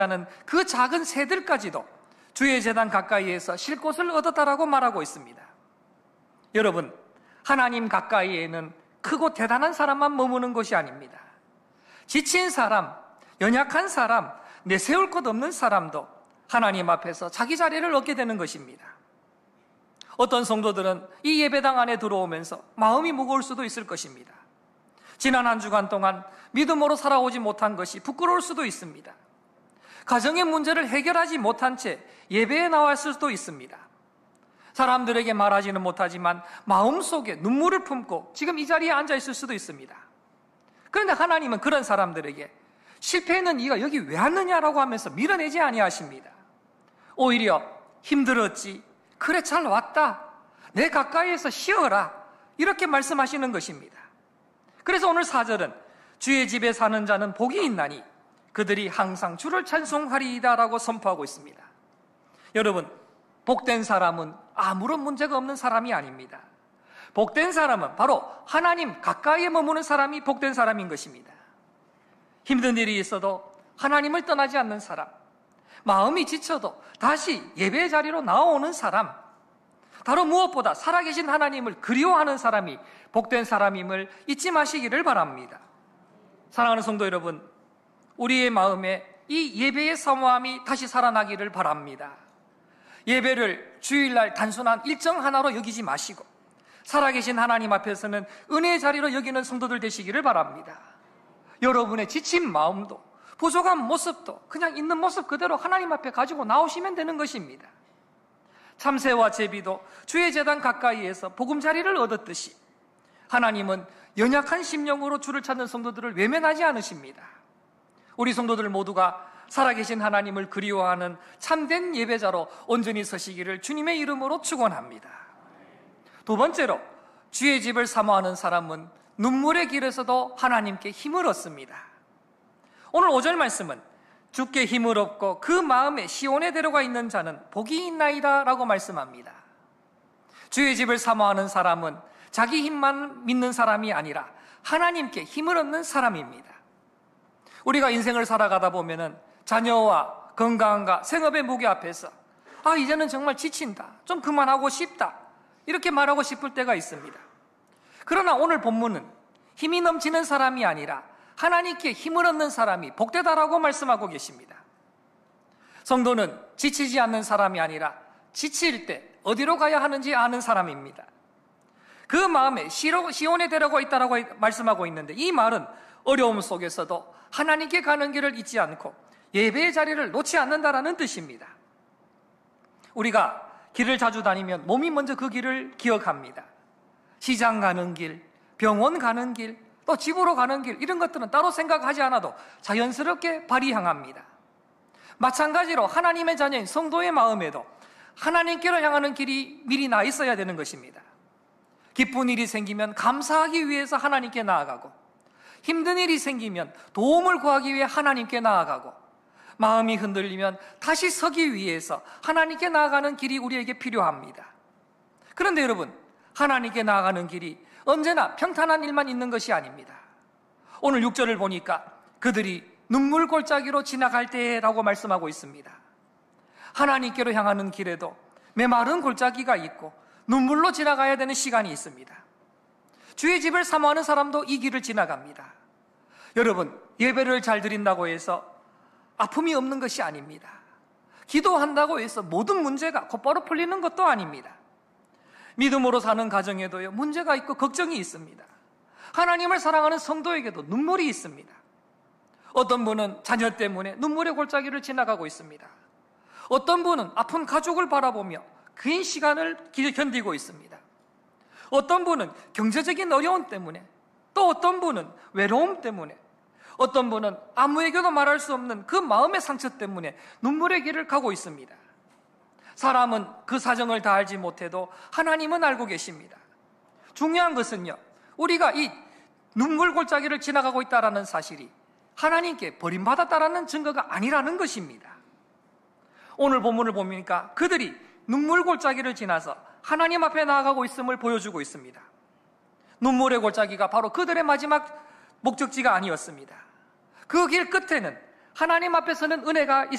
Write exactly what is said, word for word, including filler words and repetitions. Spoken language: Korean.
그 작은 새들까지도 주의 제단 가까이에서 쉴 곳을 얻었다라고 말하고 있습니다. 여러분, 하나님 가까이에는 크고 대단한 사람만 머무는 것이 아닙니다. 지친 사람, 연약한 사람, 내세울 것 없는 사람도 하나님 앞에서 자기 자리를 얻게 되는 것입니다. 어떤 성도들은 이 예배당 안에 들어오면서 마음이 무거울 수도 있을 것입니다. 지난 한 주간 동안 믿음으로 살아오지 못한 것이 부끄러울 수도 있습니다. 가정의 문제를 해결하지 못한 채 예배에 나왔을 수도 있습니다. 사람들에게 말하지는 못하지만 마음속에 눈물을 품고 지금 이 자리에 앉아 있을 수도 있습니다. 그런데 하나님은 그런 사람들에게 실패했는 네가 여기 왜 왔느냐라고 하면서 밀어내지 아니하십니다. 오히려 힘들었지, 그래 잘 왔다, 내 가까이에서 쉬어라, 이렇게 말씀하시는 것입니다. 그래서 오늘 사 절은 주의 집에 사는 자는 복이 있나니 그들이 항상 주를 찬송하리이다 라고 선포하고 있습니다. 여러분, 복된 사람은 아무런 문제가 없는 사람이 아닙니다. 복된 사람은 바로 하나님 가까이에 머무는 사람이 복된 사람인 것입니다. 힘든 일이 있어도 하나님을 떠나지 않는 사람, 마음이 지쳐도 다시 예배 자리로 나오는 사람, 다른 무엇보다 살아계신 하나님을 그리워하는 사람이 복된 사람임을 잊지 마시기를 바랍니다. 사랑하는 성도 여러분, 우리의 마음에 이 예배의 사모함이 다시 살아나기를 바랍니다. 예배를 주일날 단순한 일정 하나로 여기지 마시고 살아계신 하나님 앞에서는 은혜의 자리로 여기는 성도들 되시기를 바랍니다. 여러분의 지친 마음도 부족한 모습도 그냥 있는 모습 그대로 하나님 앞에 가지고 나오시면 되는 것입니다. 참새와 제비도 주의 제단 가까이에서 보금자리를 얻었듯이 하나님은 연약한 심령으로 주를 찾는 성도들을 외면하지 않으십니다. 우리 성도들 모두가 살아계신 하나님을 그리워하는 참된 예배자로 온전히 서시기를 주님의 이름으로 축원합니다. 두 번째로, 주의 집을 사모하는 사람은 눈물의 길에서도 하나님께 힘을 얻습니다. 오늘 오 절 말씀은 주께 힘을 얻고 그 마음에 시온에 데려가 있는 자는 복이 있나이다 라고 말씀합니다. 주의 집을 사모하는 사람은 자기 힘만 믿는 사람이 아니라 하나님께 힘을 얻는 사람입니다. 우리가 인생을 살아가다 보면은 자녀와 건강과 생업의 무게 앞에서 아, 이제는 정말 지친다, 좀 그만하고 싶다, 이렇게 말하고 싶을 때가 있습니다. 그러나 오늘 본문은 힘이 넘치는 사람이 아니라 하나님께 힘을 얻는 사람이 복되다라고 말씀하고 계십니다. 성도는 지치지 않는 사람이 아니라 지칠 때 어디로 가야 하는지 아는 사람입니다. 그 마음에 시온에 데려가 있다라고 말씀하고 있는데, 이 말은 어려움 속에서도 하나님께 가는 길을 잊지 않고 예배의 자리를 놓지 않는다라는 뜻입니다. 우리가 길을 자주 다니면 몸이 먼저 그 길을 기억합니다. 시장 가는 길, 병원 가는 길, 또 집으로 가는 길, 이런 것들은 따로 생각하지 않아도 자연스럽게 발이 향합니다. 마찬가지로 하나님의 자녀인 성도의 마음에도 하나님께로 향하는 길이 미리 나 있어야 되는 것입니다. 기쁜 일이 생기면 감사하기 위해서 하나님께 나아가고, 힘든 일이 생기면 도움을 구하기 위해 하나님께 나아가고, 마음이 흔들리면 다시 서기 위해서 하나님께 나아가는 길이 우리에게 필요합니다. 그런데 여러분, 하나님께 나아가는 길이 언제나 평탄한 일만 있는 것이 아닙니다. 오늘 육 절을 보니까 그들이 눈물 골짜기로 지나갈 때라고 말씀하고 있습니다. 하나님께로 향하는 길에도 메마른 골짜기가 있고 눈물로 지나가야 되는 시간이 있습니다. 주의 집을 사모하는 사람도 이 길을 지나갑니다. 여러분, 예배를 잘 드린다고 해서 아픔이 없는 것이 아닙니다. 기도한다고 해서 모든 문제가 곧바로 풀리는 것도 아닙니다. 믿음으로 사는 가정에도요, 문제가 있고 걱정이 있습니다. 하나님을 사랑하는 성도에게도 눈물이 있습니다. 어떤 분은 자녀 때문에 눈물의 골짜기를 지나가고 있습니다. 어떤 분은 아픈 가족을 바라보며 긴 시간을 견디고 있습니다. 어떤 분은 경제적인 어려움 때문에, 또 어떤 분은 외로움 때문에, 어떤 분은 아무에게도 말할 수 없는 그 마음의 상처 때문에 눈물의 길을 가고 있습니다. 사람은 그 사정을 다 알지 못해도 하나님은 알고 계십니다. 중요한 것은요, 우리가 이 눈물 골짜기를 지나가고 있다는 사실이 하나님께 버림받았다라는 증거가 아니라는 것입니다. 오늘 본문을 보니까 그들이 눈물 골짜기를 지나서 하나님 앞에 나아가고 있음을 보여주고 있습니다. 눈물의 골짜기가 바로 그들의 마지막 목적지가 아니었습니다. 그 길 끝에는 하나님 앞에서는 은혜가